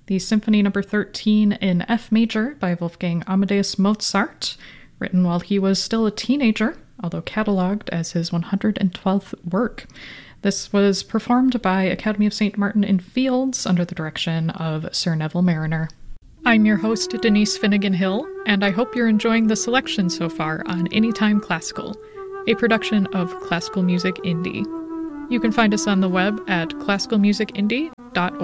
the Symphony No. 13 in F major by Wolfgang Amadeus Mozart, written while he was still a teenager, although catalogued as his 112th work. This was performed by Academy of St. Martin in Fields under the direction of Sir Neville Marriner. I'm your host, Denise Finnegan Hill, and I hope you're enjoying the selection so far on Anytime Classical, a production of Classical Music Indie. You can find us on the web at classicalmusicindie.org.